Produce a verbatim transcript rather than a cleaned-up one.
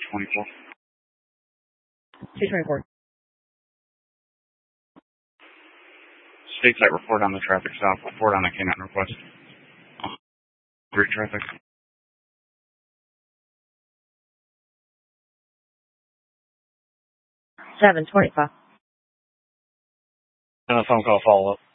twenty-four. two twenty-four. Stateside report on the traffic stop. Report on the K nine request. Great traffic. seven twenty-five. And a phone call follow-up.